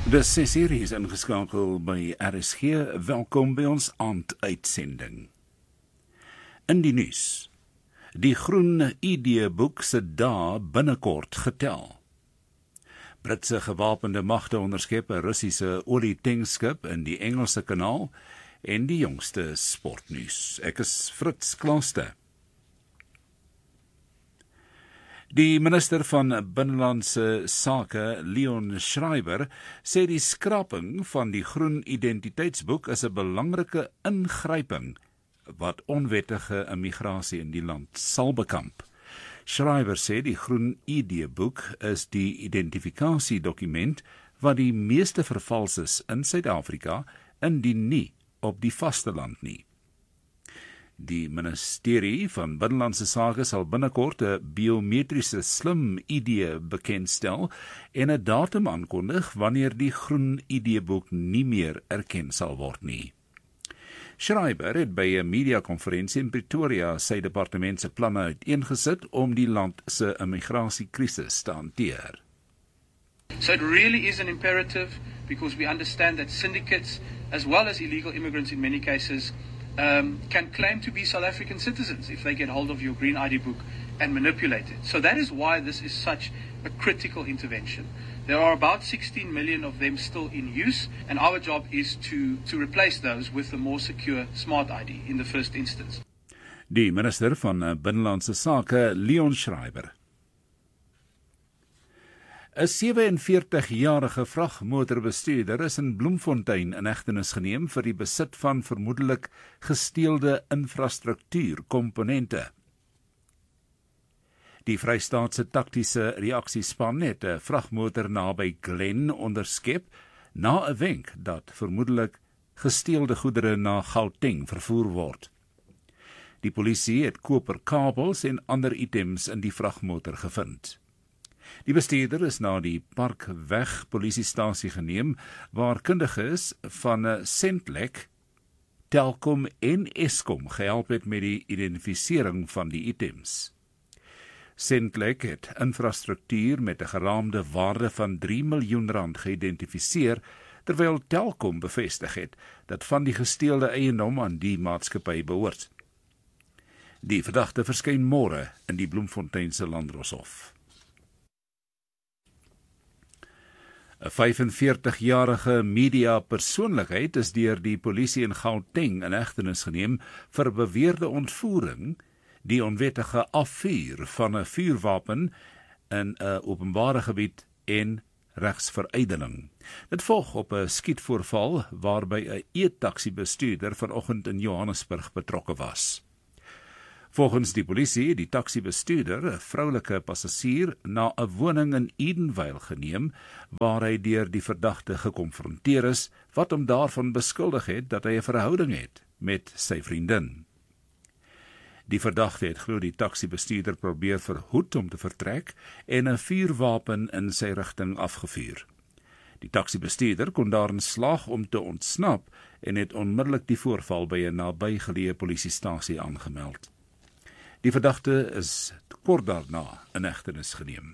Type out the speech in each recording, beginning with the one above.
Dis 6:00 is ingeskakel by RSG. Welkom by ons aanduitsending. In die nuus. Die groen ID-boek se dae binnekort getel. Britse gewapende magte onderskep 'n Russiese olietankskip in die Engelse Kanaal en die jongste sportnuus. Ek is Fritz Klaaste. Die minister van Binnelandse Sake, Leon Schreiber, sê die skraping van die groen identiteitsboek is 'n belangrike ingryping wat onwettige immigrasie in die land sal bekamp. Schreiber sê die groen ID-boek is die identifikasiedokument wat die meeste vervals is in Suid-Afrika, indien nie op die vasteland nie. Die ministerie van Binnelandse Sake sal binnekort 'n biometriese slim ID bekendstel en 'n datum aankondig wanneer die groen ID-boek nie meer erken sal word nie. Schreiber het by 'n mediakonferensie in Pretoria sy departement se planne uiteengesit om die land se immigrasiekrisis te hanteer. So it really is an imperative because we understand that syndicates, as well as illegal immigrants in many cases, can claim to be South African citizens if they get hold of your green ID book and manipulate it. So that is why this is such a critical intervention. There are about 16 million of them still in use, and our job is to replace those with a more secure smart ID in the first instance. Die minister van Binnelandse Sake, Leon Schreiber. 'n 47-jarige vragmotorbestuurder is in Bloemfontein in hegtenis geneem vir die besit van vermoedelik gesteelde infrastruktuurkomponente. Die Vrystaatse taktiese reaksiespan het 'n vragmotor naby Glen onderskep na 'n wenk dat vermoedelik gesteelde goedere na Gauteng vervoer word. Die polisie het koperkabels en ander items in die vragmotor gevind. Die bestuurder is na die Parkweg polisiestasie geneem, waar kundiges van Sentlek, Telkom en Eskom gehelp het met die identifisering van die items. Sentlek het infrastruktuur met 'n geraamde waarde van R3 miljoen geïdentifiseer, terwyl Telkom bevestig het dat van die gesteelde eiendom aan die maatskappy behoort. Die verdagte verskyn môre in die Bloemfonteinse Landdroshof. 'n 45-jarige mediapersoonlikheid is deur die polisie in Gauteng in hegtenis geneem vir beweerde ontvoering, die onwettige afvuur van 'n vuurwapen in 'n openbare gebied en regsverydeling. Dit volg op 'n skietvoorval waarby 'n e-taxi bestuurder vanoggend in Johannesburg betrokke was. Volgens die polisie het die taksibestuurder 'n vroulike passasier na 'n woning in Edenvale geneem, waar hy deur die verdagte gekonfronteer is, wat hom daarvan beskuldig het dat hy 'n verhouding het met sy vriendin. Die verdagte het glo die taksibestuurder probeer verhoed om te vertrek en 'n vuurwapen in sy rigting afgevuur. Die taksibestuurder kon daarin slaag om te ontsnap en het onmiddellik die voorval by 'n nabygeleë polisiestasie aangemeld. Die verdagte is kort daarna in hegtenis geneem.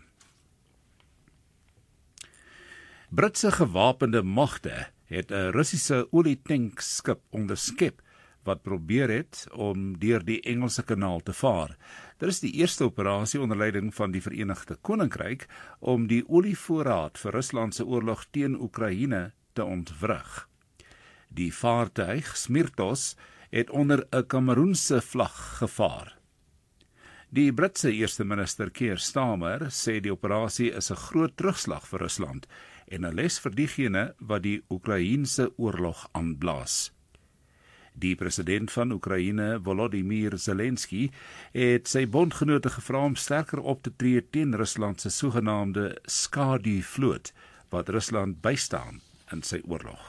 Britse gewapende magte het 'n Russiese olietankskip onderskep wat probeer het om deur die Engelse Kanaal te vaar. Dit is die eerste operasie onder leiding van die Verenigde Koninkryk om die olievoorraad vir Rusland se oorlog teen Oekraïne te ontwrig. Die vaartuig, Smirtos, het onder 'n Kameroense vlag gevaar. Die Britse eerste minister Keir Starmer sê die operasie is 'n groot terugslag vir Rusland en 'n les vir diegene wat die Oekraïense oorlog aanblaas. Die president van Oekraïne, Volodymyr Zelensky, het sy bondgenote gevra om sterker op te tree teen Rusland se sogenaamde skadu-vloot wat Rusland bystaan in sy oorlog.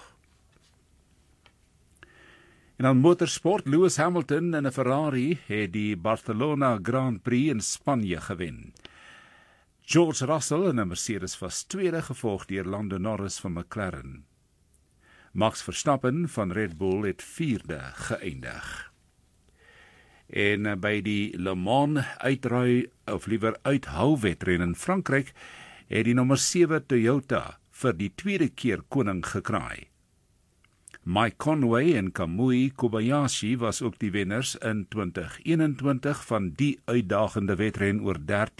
En dan motorsport, Lewis Hamilton in 'n Ferrari het die Barcelona Grand Prix in Spanje gewen. George Russell in 'n Mercedes was tweede, gevolg deur Lando Norris van McLaren. Max Verstappen van Red Bull het vierde geëindig. En by die Le Mans uithouwedren in Frankryk het die nommer 7 Toyota vir die tweede keer koning gekraai. Mike Conway en Kamui Kobayashi was ook die wenners in 2021 van die uitdagende wedren oor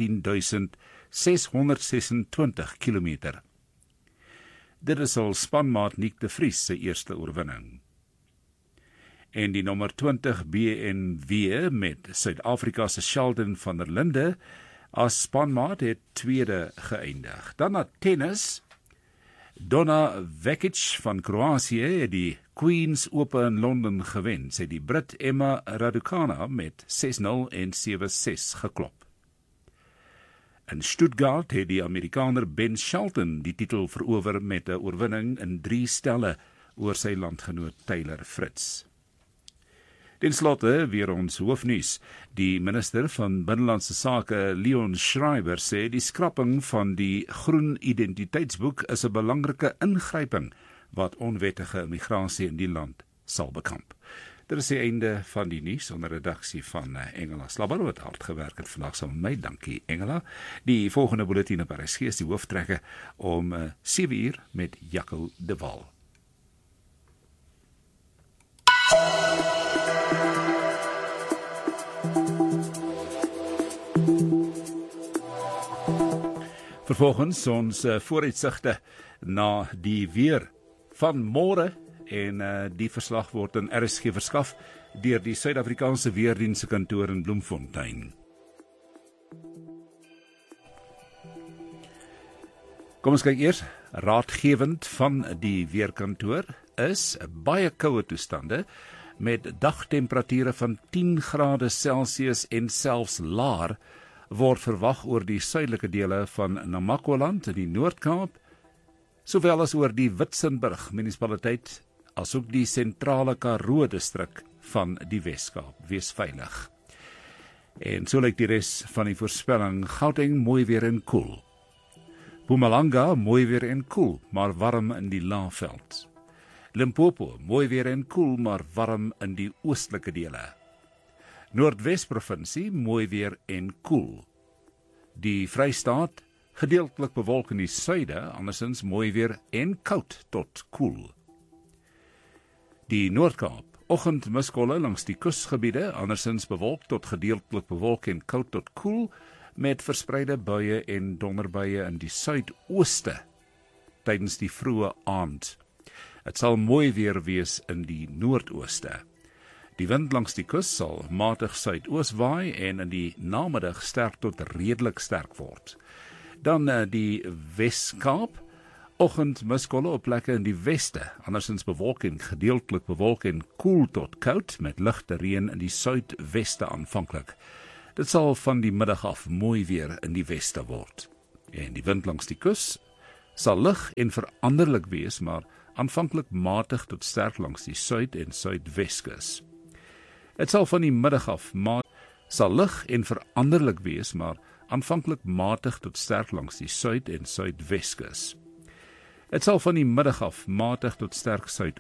13.626 kilometer. Dit is al spanmaat Nick de Vries se eerste oorwinning. En die nommer 20 BMW met Suid-Afrika se Sheldon van der Linde as spanmaat het tweede geëindig. Dan na tennis. Donna Vekic van Kroatië het die Queen's Open in Londen gewen, sê die Brit Emma Raducanu met 6-0 en 7-6 geklop. In Stuttgart het die Amerikaner Ben Shelton die titel verower met 'n oorwinning in 3 stelle oor sy landgenoot Taylor Fritz. Ten slotte weer ons hoofnuus. Die minister van Binnelandse Sake, Leon Schreiber, sê die skrapping van die groen identiteitsboek is 'n belangrike ingryping wat onwettige migrasie in die land sal bekamp. Dit is die einde van die nuus onder redaksie van Engela Slabber wat hard gewerk het vandag saam met my. Dankie Engela. Die volgende bulletin op RSG is die hooftrekke om 7 uur met Jaco de Waal. Vervolgens ons vooruitsigte na die weer van môre en die verslag word in RSG verskaf deur die Suid-Afrikaanse Weerdienste se kantoor in Bloemfontein. Kom ons kyk eers, raadgewend van die weerkantoor is baie koue toestande met dagtemperature van 10 grade Celsius en selfs laer word verwag oor die suidelike dele van Namaqualand in die Noord-Kaap, sowel as oor die Witzenburg munisipaliteit, asook die sentrale Karoo distrik van die Wes-Kaap. Wees veilig. En so lyk die res van die voorspelling. Gauteng mooi weer en koel. Mpumalanga mooi weer en koel, maar warm in die Laagveld. Limpopo mooi weer en koel, maar warm in die oostelike dele. Noordwes-provinsie mooi weer en koel. Die Vrystaat gedeeltelik bewolk in die suide, andersins mooi weer en koud tot koel. Die Noord-Kaap, oggendmuskolle langs die kusgebiede, andersins bewolk tot gedeeltelik bewolk en koud tot koel, met verspreide buie en donderbuie in die suidooste tydens die vroeë aand. Dit sal mooi weer wees in die noordooste. Die wind langs die kus sal matig suidoos waai en in die namiddag sterk tot redelik sterk word. Dan die Wes-Kaap, oggendmuskolle op plekke in die weste, andersins bewolk en gedeeltelik bewolk en koel tot koud met ligte reën in die suidweste aanvanklik. Dit sal van die middag af mooi weer in die weste word. En die wind langs die kus sal lig en veranderlik wees, maar aanvanklik matig tot sterk langs die suid- en suidweskus. Dit sal van die middag af sal lig en veranderlik wees, maar aanvanklik matig tot sterk langs die suid- en suidweskus. Dit sal van die middag af matig tot sterk